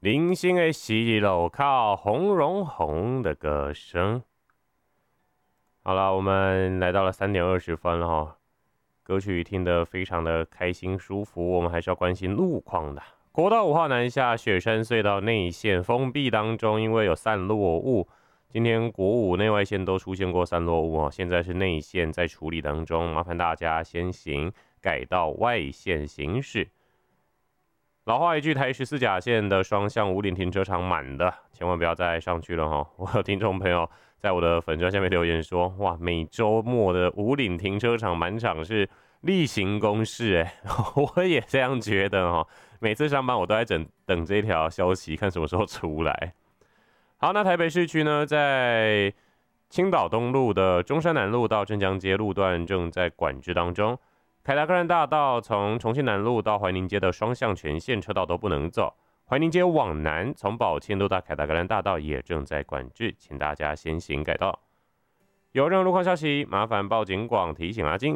零星的西楼靠红绒红的歌声。好了，我们来到了3:20了哈，歌曲听得非常的开心舒服，我们还是要关心路况的。国道5号南下雪山隧道内线封闭当中，因为有散落物，今天国5内外线都出现过散落物哦，现在是内线在处理当中，麻烦大家先行改到外线行驶。老话一句，台14甲线的双向五岭停车场满的，千万不要再上去了哈！我有听众朋友在我的粉专下面留言说，哇，每周末的五岭停车场满场是例行公事我也这样觉得哈。每次上班我都在等这条消息，看什么时候出来。好，那台北市区呢，在青岛东路的中山南路到镇江街路段正在管制当中。凯达格兰大道从重庆南路到怀宁街的双向全线车道都不能走，怀宁街往南从宝庆路到凯达格兰大道也正在管制，请大家先行改道。有任何路况消息，麻烦报警广提醒阿金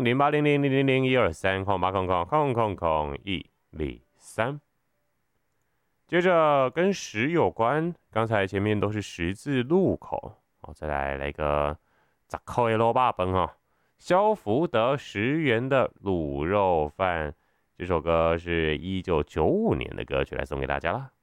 080000012308000123。接着跟十有关，刚才前面都是十字路口，再来一个10块的滷肉饭哦。萧福德10元的卤肉饭，这首歌是1995年的歌曲，来送给大家了。